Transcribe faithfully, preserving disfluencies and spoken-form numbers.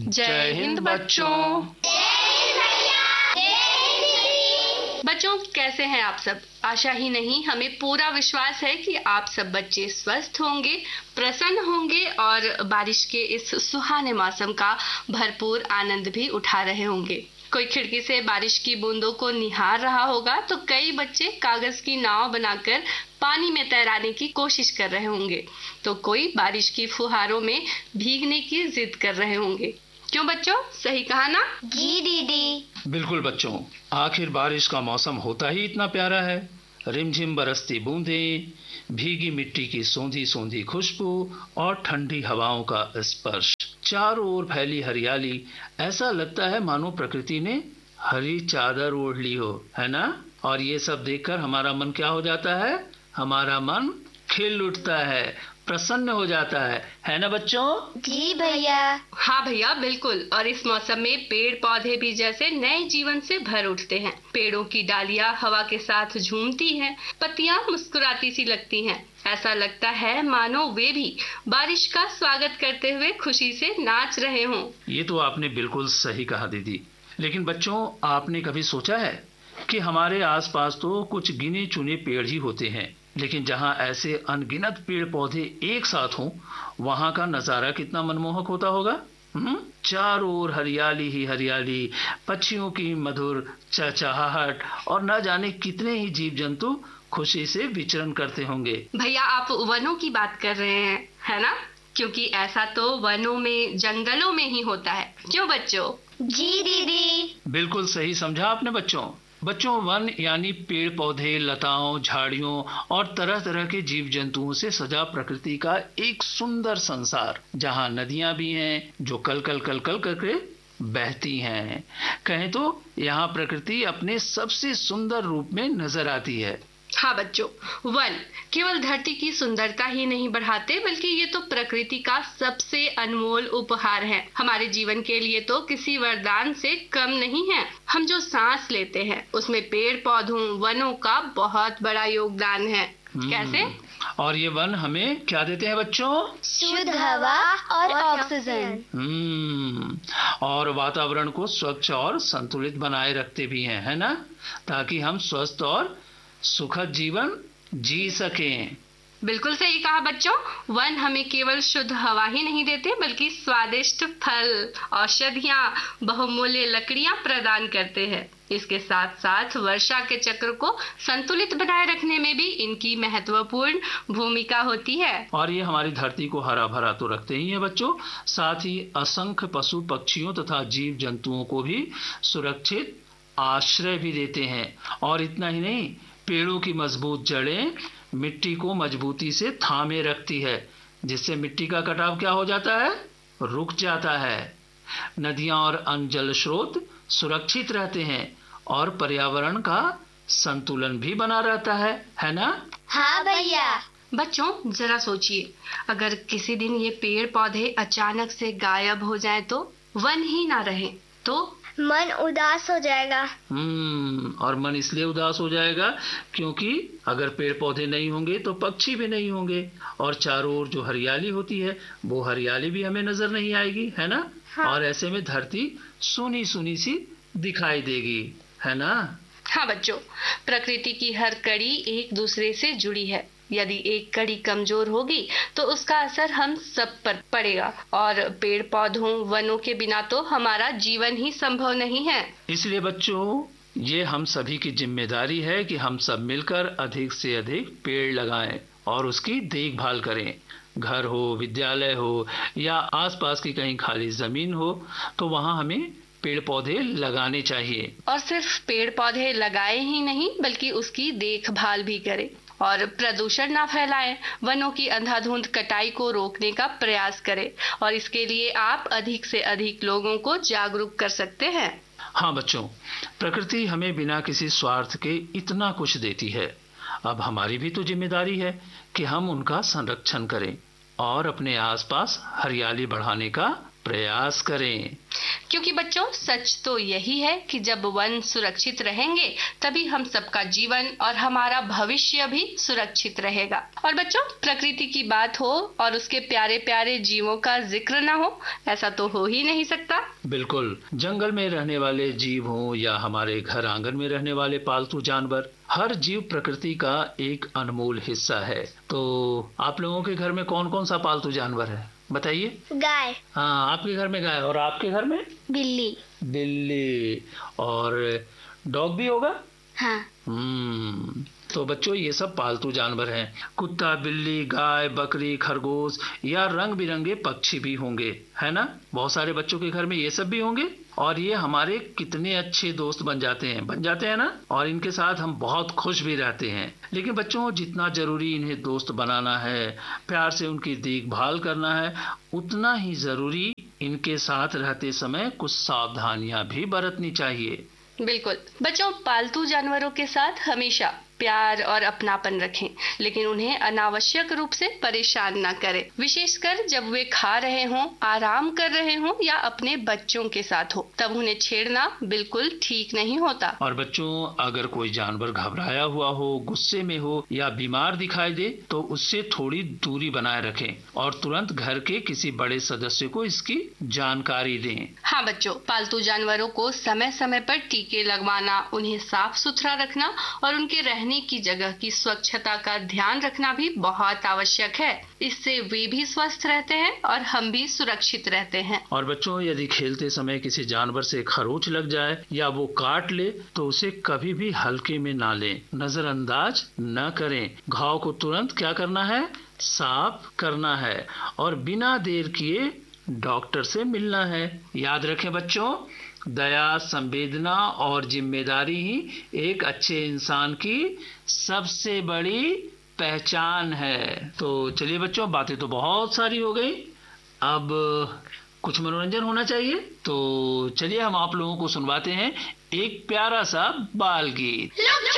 जय हिंद बच्चों। बच्चों, कैसे हैं आप सब? आशा ही नहीं, हमें पूरा विश्वास है कि आप सब बच्चे स्वस्थ होंगे, प्रसन्न होंगे और बारिश के इस सुहाने मौसम का भरपूर आनंद भी उठा रहे होंगे। कोई खिड़की से बारिश की बूंदों को निहार रहा होगा तो कई बच्चे कागज की नाव बनाकर पानी में तैराने की कोशिश कर रहे होंगे, तो कोई बारिश की फुहारों में भीगने की जिद कर रहे होंगे। क्यों बच्चों, सही कहा ना? जी दीदी। बिल्कुल बच्चों, आखिर बारिश का मौसम होता ही इतना प्यारा है। रिमझिम बरसती बूंदें, भीगी मिट्टी की सोंधी सोंधी खुशबू और ठंडी हवाओं का स्पर्श, चारों ओर फैली हरियाली, ऐसा लगता है मानो प्रकृति ने हरी चादर ओढ़ ली हो, है ना? और ये सब देखकर हमारा मन क्या हो जाता है? हमारा मन खिल उठता है, प्रसन्न हो जाता है, है ना बच्चों? जी भैया। हाँ भैया, बिल्कुल। और इस मौसम में पेड़ पौधे भी जैसे नए जीवन से भर उठते हैं। पेड़ों की डालियां हवा के साथ झूमती हैं, पत्तियां मुस्कुराती सी लगती हैं। ऐसा लगता है मानो वे भी बारिश का स्वागत करते हुए खुशी से नाच रहे हों। ये तो आपने बिल्कुल सही कहा दीदी। लेकिन बच्चों, आपने कभी सोचा है कि हमारे आसपास तो कुछ गिने चुने पेड़ ही होते हैं, लेकिन जहाँ ऐसे अनगिनत पेड़ पौधे एक साथ हों, वहाँ का नजारा कितना मनमोहक होता होगा। हम्म चारों ओर हरियाली ही हरियाली, पक्षियों की मधुर चहचहाहट और न जाने कितने ही जीव जंतु खुशी से विचरण करते होंगे। भैया, आप वनों की बात कर रहे हैं, है ना? क्योंकि ऐसा तो वनों में, जंगलों में ही होता है। क्यों बच्चों? जी दीदी। बिल्कुल सही समझा आपने बच्चों। बच्चों, वन यानी पेड़ पौधे, लताओं, झाड़ियों और तरह तरह के जीव जंतुओं से सजा प्रकृति का एक सुंदर संसार, जहाँ नदियां भी हैं जो कल कल कल कल करके बहती हैं। कहें तो यहाँ प्रकृति अपने सबसे सुंदर रूप में नजर आती है। हाँ बच्चों, वन केवल धरती की सुंदरता ही नहीं बढ़ाते, बल्कि ये तो प्रकृति का सबसे अनमोल उपहार है। हमारे जीवन के लिए तो किसी वरदान से कम नहीं है। हम जो सांस लेते हैं उसमें पेड़ पौधों, वनों का बहुत बड़ा योगदान है। कैसे? और ये वन हमें क्या देते हैं बच्चों? शुद्ध हवा और ऑक्सीजन। हम्म और वातावरण को स्वच्छ और संतुलित बनाए रखते भी हैं, है ना? ताकि हम स्वस्थ और सुखद जीवन जी सकें। बिल्कुल सही कहा बच्चों। वन हमें केवल शुद्ध हवा ही नहीं देते, बल्कि स्वादिष्ट फल, औषधियाँ, बहुमूल्य लकड़ियाँ प्रदान करते हैं। इसके साथ साथ वर्षा के चक्र को संतुलित बनाए रखने में भी इनकी महत्वपूर्ण भूमिका होती है। और ये हमारी धरती को हरा भरा तो रखते ही हैं बच्चों, साथ ही असंख्य पशु पक्षियों तथा जीव जंतुओं को भी सुरक्षित आश्रय भी देते हैं। और इतना ही नहीं, पेड़ों की मजबूत जड़ें मिट्टी को मजबूती से थामे रखती है, जिससे मिट्टी का कटाव क्या हो जाता है? रुक जाता है। नदियां और अन्य जल स्रोत सुरक्षित रहते हैं और पर्यावरण का संतुलन भी बना रहता है, है ना? हाँ भैया। बच्चों, जरा सोचिए, अगर किसी दिन ये पेड़ पौधे अचानक से गायब हो जाएं तो, वन ही ना रहे तो मन उदास हो जाएगा। हम्म और मन इसलिए उदास हो जाएगा क्योंकि अगर पेड़ पौधे नहीं होंगे तो पक्षी भी नहीं होंगे, और चारों ओर जो हरियाली होती है वो हरियाली भी हमें नजर नहीं आएगी, है ना? हाँ। और ऐसे में धरती सुनी सुनी सी दिखाई देगी, है ना? हाँ बच्चों, प्रकृति की हर कड़ी एक दूसरे से जुड़ी है। यदि एक कड़ी कमजोर होगी तो उसका असर हम सब पर पड़ेगा, और पेड़ पौधों, वनों के बिना तो हमारा जीवन ही संभव नहीं है। इसलिए बच्चों, ये हम सभी की जिम्मेदारी है कि हम सब मिलकर अधिक से अधिक पेड़ लगाएं और उसकी देखभाल करें। घर हो, विद्यालय हो या आसपास की कहीं खाली जमीन हो, तो वहाँ हमें पेड़ पौधे लगाने चाहिए। और सिर्फ पेड़ पौधे लगाए ही नहीं, बल्कि उसकी देखभाल भी करें और प्रदूषण ना फैलाएं। वनों की अंधाधुंध कटाई को रोकने का प्रयास करें, और इसके लिए आप अधिक से अधिक लोगों को जागरूक कर सकते हैं। हाँ बच्चों, प्रकृति हमें बिना किसी स्वार्थ के इतना कुछ देती है। अब हमारी भी तो जिम्मेदारी है कि हम उनका संरक्षण करें और अपने आसपास हरियाली बढ़ाने का प्रयास करें। क्योंकि बच्चों सच तो यही है कि जब वन सुरक्षित रहेंगे तभी हम सबका जीवन और हमारा भविष्य भी सुरक्षित रहेगा। और बच्चों प्रकृति की बात हो और उसके प्यारे प्यारे जीवों का जिक्र ना हो, ऐसा तो हो ही नहीं सकता। बिल्कुल, जंगल में रहने वाले जीव हों या हमारे घर आंगन में रहने वाले पालतू जानवर, हर जीव प्रकृति का एक अनमोल हिस्सा है। तो आप लोगों के घर में कौन कौन सा पालतू जानवर है बताइए? गाय। हाँ, आपके घर में गाय, और आपके घर में? बिल्ली। बिल्ली। और डॉग भी होगा? हाँ। हम्म तो बच्चों ये सब पालतू जानवर हैं। कुत्ता, बिल्ली, गाय, बकरी, खरगोश या रंग बिरंगे पक्षी भी होंगे, है ना? बहुत सारे बच्चों के घर में ये सब भी होंगे और ये हमारे कितने अच्छे दोस्त बन जाते हैं बन जाते हैं ना, और इनके साथ हम बहुत खुश भी रहते हैं। लेकिन बच्चों जितना जरूरी इन्हें दोस्त बनाना है, प्यार से उनकी देखभाल करना है, उतना ही जरूरी इनके साथ रहते समय कुछ सावधानियां भी बरतनी चाहिए। बिल्कुल बच्चों, पालतू जानवरों के साथ हमेशा प्यार और अपनापन रखें, लेकिन उन्हें अनावश्यक रूप से परेशान ना करें, विशेषकर जब वे खा रहे हों, आराम कर रहे हों या अपने बच्चों के साथ हो, तब उन्हें छेड़ना बिल्कुल ठीक नहीं होता। और बच्चों अगर कोई जानवर घबराया हुआ हो, गुस्से में हो या बीमार दिखाई दे तो उससे थोड़ी दूरी बनाए रखें और तुरंत घर के किसी बड़े सदस्य को इसकी जानकारी दें। हाँ बच्चों, पालतू जानवरों को समय समय पर टीके लगवाना, उन्हें साफ सुथरा रखना और उनके रहने की जगह की स्वच्छता का ध्यान रखना भी बहुत आवश्यक है। इससे वे भी स्वस्थ रहते हैं और हम भी सुरक्षित रहते हैं। और बच्चों यदि खेलते समय किसी जानवर से खरोंच लग जाए या वो काट ले तो उसे कभी भी हल्के में ना लें, नजरअंदाज न करें। घाव को तुरंत क्या करना है? साफ करना है और बिना देर किए डॉक्टर से मिलना है। याद रखें बच्चों, दया, संवेदना और जिम्मेदारी ही एक अच्छे इंसान की सबसे बड़ी पहचान है। तो चलिए बच्चों, बातें तो बहुत सारी हो गई, अब कुछ मनोरंजन होना चाहिए। तो चलिए हम आप लोगों को सुनवाते हैं एक प्यारा सा बाल गीत।